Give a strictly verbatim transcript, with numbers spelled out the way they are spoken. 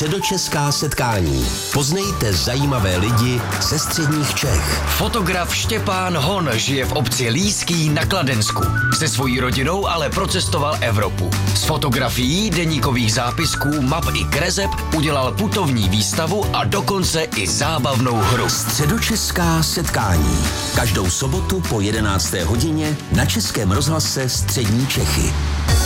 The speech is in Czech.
Středočeská setkání. Poznejte zajímavé lidi ze středních Čech. Fotograf Štěpán Hon žije v obci Líský na Kladensku. Se svojí rodinou ale procestoval Evropu. Z fotografií, deníkových zápisků, map i kreseb udělal putovní výstavu a dokonce i zábavnou hru. Středočeská setkání. Každou sobotu po jedenácté hodině na Českém rozhlase Střední Čechy.